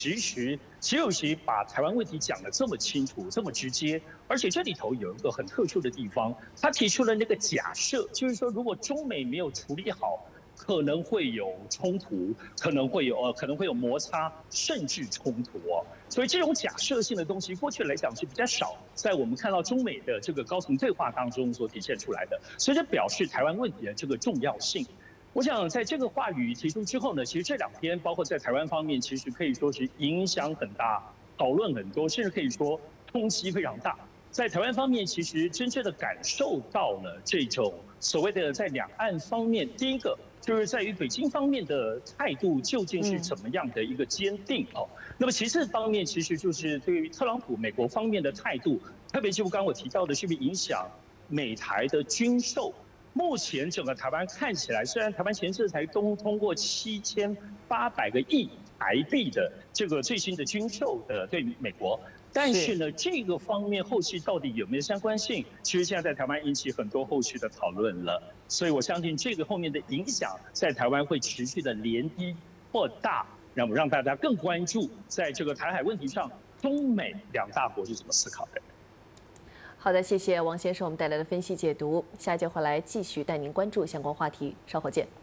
其实习主席把台湾问题讲得这么清楚、这么直接，而且这里头有一个很特殊的地方，他提出了那个假设，就是说如果中美没有处理好，可能会有冲突，可能会有摩擦，甚至冲突哦。所以这种假设性的东西，过去来讲是比较少，在我们看到中美的这个高层对话当中所体现出来的，所以这表示台湾问题的这个重要性。我想在这个话语提出之后呢，其实这2天包括在台湾方面，其实可以说是影响很大，讨论很多，甚至可以说冲击非常大。在台湾方面，其实真正的感受到了这种所谓的在两岸方面，第一个就是在于北京方面的态度究竟是怎么样的一个坚定哦。那么其次方面，其实就是对于特朗普美国方面的态度，特别就刚刚我提到的，是不是影响美台的军售？目前整个台湾看起来，虽然台湾前次才通过7800个亿台币的这个最新的军售的对美国，但是呢，这个方面后续到底有没有相关性，其实现在在台湾引起很多后续的讨论了。所以我相信这个后面的影响在台湾会持续的连低扩大，让大家更关注在这个台海问题上，中美2大国是怎么思考的。 好的，谢谢王先生我们带来的分析解读。下一节回来继续带您关注相关话题，稍后见。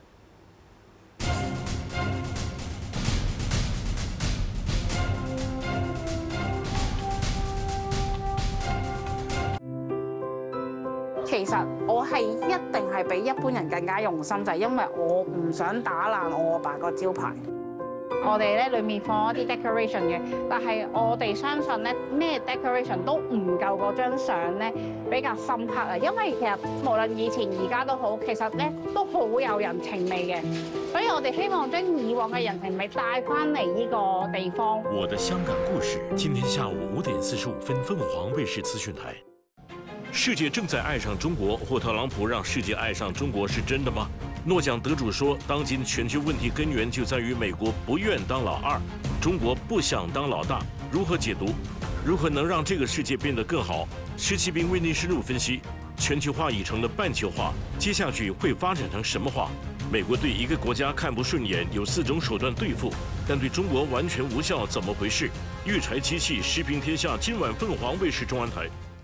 其實我係一定係比一般人更加用心，就係因為我唔想打爛我阿爸個招牌。我哋咧裏面放一啲 decoration 嘅，但係我哋相信咧咩 decoration 都唔夠嗰張相咧比較深刻啊！因為其實無論以前而家都好，其實咧都好有人情味嘅，所以我哋希望將以往嘅人情味帶翻嚟呢個地方。 我的香港故事，今天下午5點45分，鳳凰衛視資訊台。世界正在愛上中國，或特朗普讓世界愛上中國是真的嗎？諾獎得主說，當今全球問題根源就在於美國不願當老二，中國不想當老大。如何解讀？如何能讓這個世界變得更好？施啟斌為您深入分析。全球化已成了半球化，接下去會發展成什麼化？美國對一個國家看不順眼，有4種手段對付，但對中國完全無效，怎麼回事？育才機器時評天下，今晚鳳凰衛視中文台。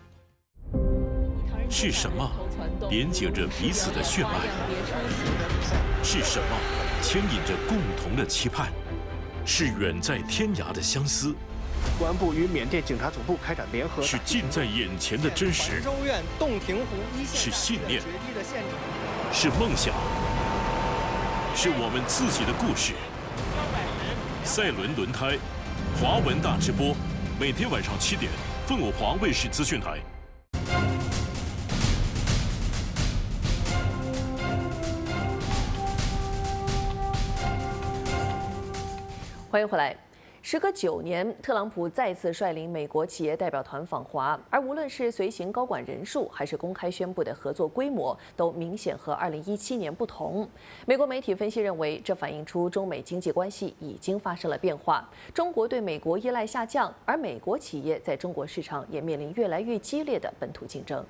是什麼連接着彼此的血脈？是什麼牽引着共同的期盼？是遠在天涯的相思。 公安部與緬甸警察總部開展聯合。 是近在眼前的真實。是信念。是夢想。是我們自己的故事。賽倫輪胎，華文大直播，每天晚上7點，鳳凰衛視資訊台。 欢迎回来。时隔9年，特朗普再次率领美国企业代表团访华，而无论是随行高管人数，还是公开宣布的合作规模，都明显和2017年不同。美国媒体分析认为，这反映出中美经济关系已经发生了变化，中国对美国依赖下降，而美国企业在中国市场也面临越来越激烈的本土竞争。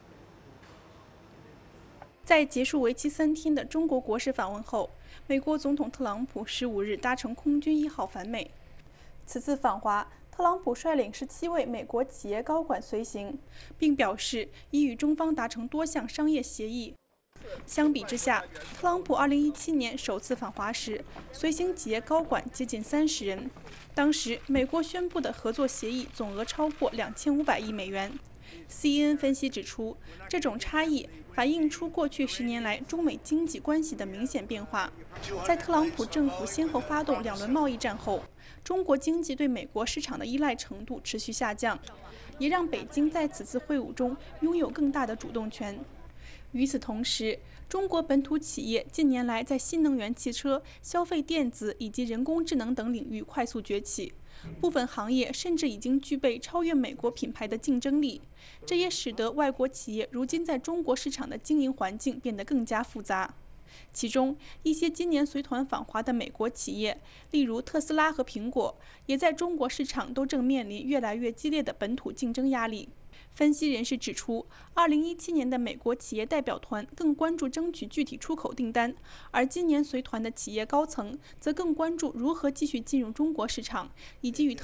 在结束为期3天的中国国事访问后，美国总统特朗普15日搭乘空军1号返美。此次访华，特朗普率领17位美国企业高管随行，并表示已与中方达成多项商业协议。相比之下，特朗普2017年首次访华时，随行企业高管接近30人，当时美国宣布的合作协议总额超过2500亿美元。CNN 分析指出，这种差异反映出过去10年来中美经济关系的明显变化。在特朗普政府先后发动2轮贸易战后，中国经济对美国市场的依赖程度持续下降，也让北京在此次会晤中拥有更大的主动权。与此同时，中国本土企业近年来在新能源汽车、消费电子以及人工智能等领域快速崛起，部分行业甚至已经具备超越美国品牌的竞争力。这也使得外国企业如今在中国市场的经营环境变得更加复杂。其中，一些今年随团访华的美国企业，例如特斯拉和苹果，也在中国市场都正面临越来越激烈的本土竞争压力。 分析人士指出，2017年的美国企业代表团更关注争取具体出口订单，而今年随团的企业高层则更关注如何继续进入中国市场，以及与